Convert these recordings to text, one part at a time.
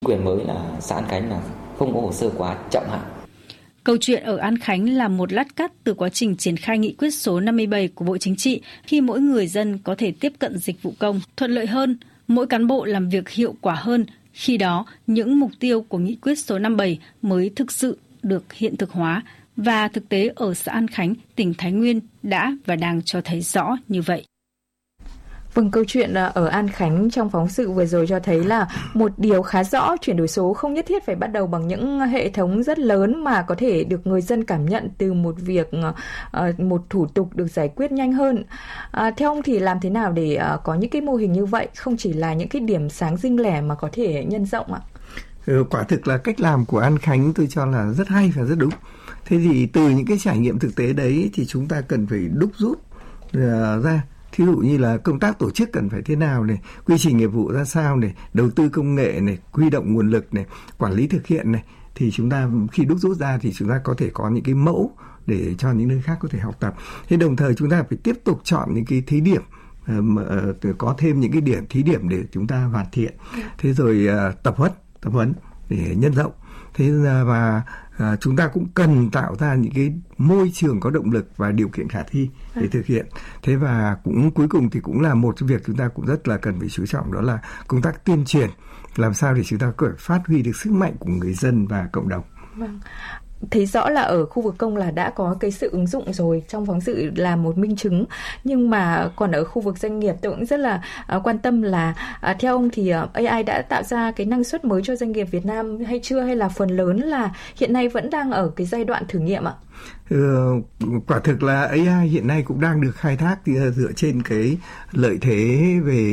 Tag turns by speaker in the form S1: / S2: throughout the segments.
S1: Quyền mới là xã An Khánh là không có hồ sơ quá chậm hạn.
S2: Câu chuyện ở An Khánh là một lát cắt từ quá trình triển khai nghị quyết số 57 của Bộ Chính trị khi mỗi người dân có thể tiếp cận dịch vụ công thuận lợi hơn, mỗi cán bộ làm việc hiệu quả hơn. Khi đó, những mục tiêu của nghị quyết số 57 mới thực sự được hiện thực hóa và thực tế ở xã An Khánh, tỉnh Thái Nguyên đã và đang cho thấy rõ như vậy.
S3: Vâng, câu chuyện ở An Khánh trong phóng sự vừa rồi cho thấy là một điều khá rõ, chuyển đổi số không nhất thiết phải bắt đầu bằng những hệ thống rất lớn mà có thể được người dân cảm nhận từ một việc, một thủ tục được giải quyết nhanh hơn. Theo ông thì làm thế nào để có những cái mô hình như vậy, không chỉ là những cái điểm sáng riêng lẻ mà có thể nhân rộng ạ?
S4: Quả thực là cách làm của An Khánh tôi cho là rất hay và rất đúng. Thế thì từ những cái trải nghiệm thực tế đấy thì chúng ta cần phải đúc rút ra. Thí dụ như là công tác tổ chức cần phải thế nào này, quy trình nghiệp vụ ra sao này, đầu tư công nghệ này, huy động nguồn lực này, quản lý thực hiện này, thì chúng ta khi đúc rút ra thì chúng ta có thể có những cái mẫu để cho những nơi khác có thể học tập. Thế đồng thời chúng ta phải tiếp tục chọn những cái thí điểm, có thêm những cái điểm thí điểm để chúng ta hoàn thiện. Thế rồi tập huấn để nhân rộng. Thế và chúng ta cũng cần tạo ra những cái môi trường có động lực và điều kiện khả thi để thực hiện. Thế và cũng cuối cùng thì cũng là một cái việc chúng ta cũng rất là cần phải chú trọng, đó là công tác tuyên truyền, làm sao để chúng ta có thể phát huy được sức mạnh của người dân và cộng đồng.
S3: Vâng. Thấy rõ là ở khu vực công là đã có cái sự ứng dụng rồi, trong phóng sự là một minh chứng. Nhưng mà còn ở khu vực doanh nghiệp tôi cũng rất là quan tâm là theo ông thì AI đã tạo ra cái năng suất mới cho doanh nghiệp Việt Nam hay chưa, hay là phần lớn là hiện nay vẫn đang ở cái giai đoạn thử nghiệm ạ?
S4: Quả thực là AI hiện nay cũng đang được khai thác dựa trên cái lợi thế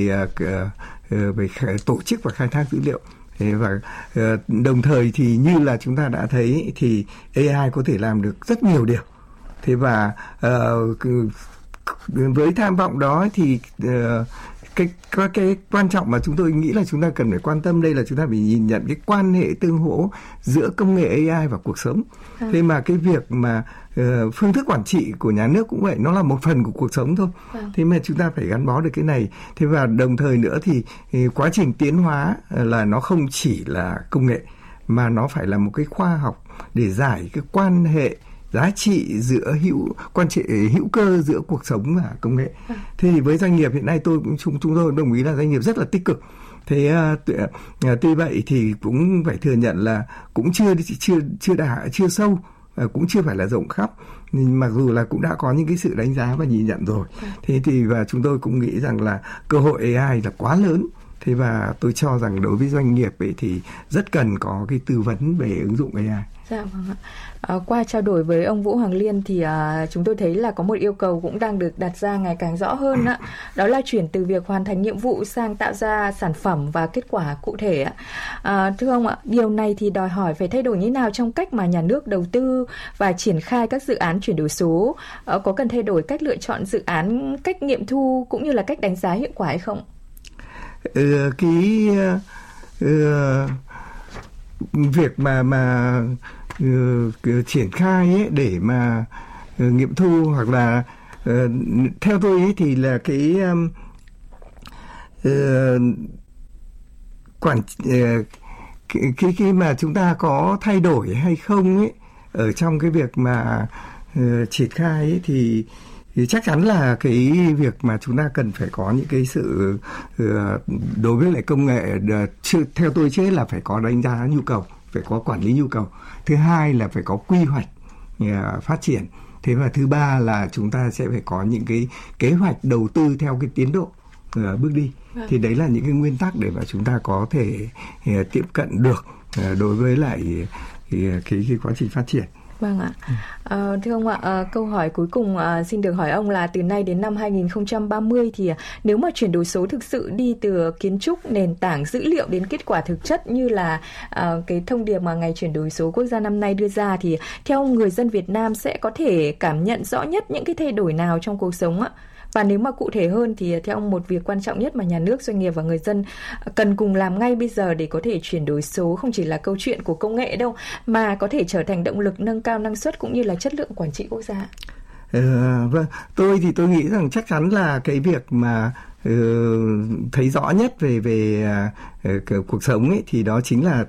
S4: về tổ chức và khai thác dữ liệu. Và đồng thời thì như là chúng ta đã thấy thì AI có thể làm được rất nhiều điều. Thế và với tham vọng đó thì cái quan trọng mà chúng tôi nghĩ là chúng ta cần phải quan tâm đây là chúng ta phải nhìn nhận cái quan hệ tương hỗ giữa công nghệ AI và cuộc sống. Thế mà cái việc mà phương thức quản trị của nhà nước cũng vậy, nó là một phần của cuộc sống thôi. Thế mà chúng ta phải gắn bó được cái này. Thế và đồng thời nữa thì quá trình tiến hóa là nó không chỉ là công nghệ mà nó phải là một cái khoa học để giải cái quan hệ giá trị giữa hữu cơ giữa cuộc sống và công nghệ. Thế thì với doanh nghiệp hiện nay chúng tôi đồng ý là doanh nghiệp rất là tích cực. Thế tuy vậy thì cũng phải thừa nhận là cũng chưa sâu, cũng chưa phải là rộng khắp, mặc dù là cũng đã có những cái sự đánh giá và nhìn nhận rồi. Thế thì và chúng tôi cũng nghĩ rằng là cơ hội AI là quá lớn. Thế và tôi cho rằng đối với doanh nghiệp ấy thì rất cần có cái tư vấn về ứng dụng AI.
S3: Dạ vâng ạ. Qua trao đổi với ông Vũ Hoàng Liên thì chúng tôi thấy là có một yêu cầu cũng đang được đặt ra ngày càng rõ hơn ạ. Đó là chuyển từ việc hoàn thành nhiệm vụ sang tạo ra sản phẩm và kết quả cụ thể ạ. Thưa ông ạ, điều này thì đòi hỏi phải thay đổi như nào trong cách mà nhà nước đầu tư và triển khai các dự án chuyển đổi số? Có cần thay đổi cách lựa chọn dự án, cách nghiệm thu cũng như là cách đánh giá hiệu quả hay không?
S4: Việc mà triển khai ấy, để mà nghiệm thu hoặc là theo tôi ấy thì là cái khi mà chúng ta có thay đổi hay không ấy ở trong cái việc mà triển khai ấy, thì chắc chắn là cái việc mà chúng ta cần phải có những cái sự đối với lại công nghệ, theo tôi chứ là phải có đánh giá nhu cầu, phải có quản lý nhu cầu. Thứ hai là phải có quy hoạch phát triển. Thế và thứ ba là chúng ta sẽ phải có những cái kế hoạch đầu tư theo cái tiến độ bước đi. Thì đấy là những cái nguyên tắc để mà chúng ta có thể tiếp cận được đối với lại cái quá trình phát triển.
S3: Vâng ạ. Thưa ông ạ, câu hỏi cuối cùng xin được hỏi ông là từ nay đến năm 2030 thì nếu mà chuyển đổi số thực sự đi từ kiến trúc, nền tảng, dữ liệu đến kết quả thực chất như là cái thông điệp mà Ngày chuyển đổi số quốc gia năm nay đưa ra, thì theo ông, người dân Việt Nam sẽ có thể cảm nhận rõ nhất những cái thay đổi nào trong cuộc sống ạ? Và nếu mà cụ thể hơn thì theo ông, một việc quan trọng nhất mà nhà nước, doanh nghiệp và người dân cần cùng làm ngay bây giờ để có thể chuyển đổi số không chỉ là câu chuyện của công nghệ đâu, mà có thể trở thành động lực nâng cao năng suất cũng như là chất lượng quản trị quốc gia?
S4: Vâng, tôi thì tôi nghĩ rằng chắc chắn là cái việc mà thấy rõ nhất về cuộc sống ấy thì đó chính là